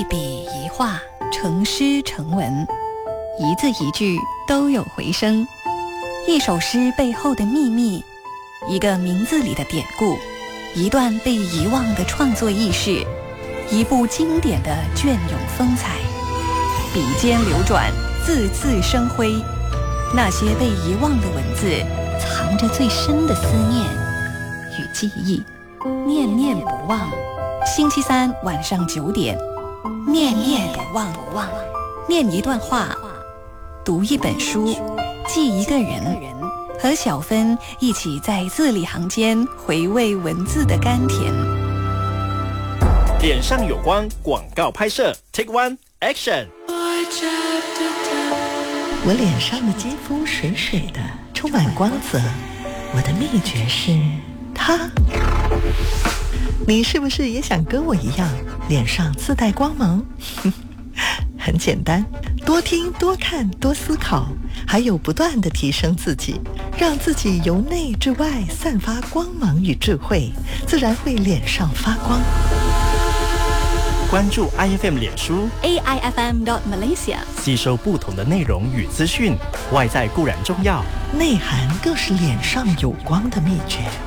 笔一画，成诗成文，一字一句都有回声。一首诗背后的秘密，一个名字里的典故，一段被遗忘的创作轶事，一部经典的隽永风采。笔尖流转，字字生辉。那些被遗忘的文字，藏着最深的思念与记忆，念念不忘。星期三晚上9点，念念不忘。念一段话，读一本书，记一个人，和小芬一起在字里行间回味文字的甘甜。 脸上有光广告拍摄 Take One Action。 我脸上的肌肤水水的，充满光泽。我的秘诀是它。你是不是也想跟我一样，脸上自带光芒？很简单，多听多看多思考，还有不断地提升自己，让自己由内至外散发光芒与智慧，自然会脸上发光。 关注 IFM 脸书 AIFM.Malaysia， 吸收不同的内容与资讯，外在固然重要， 内涵更是脸上有光的秘诀。